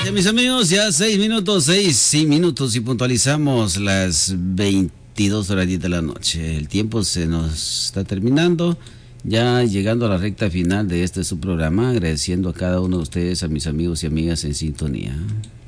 Ya, mis amigos, ya 6 minutos y puntualizamos las 22 horas de la noche. El tiempo se nos está terminando, ya llegando a la recta final de este su programa, agradeciendo a cada uno de ustedes, a mis amigos y amigas en sintonía.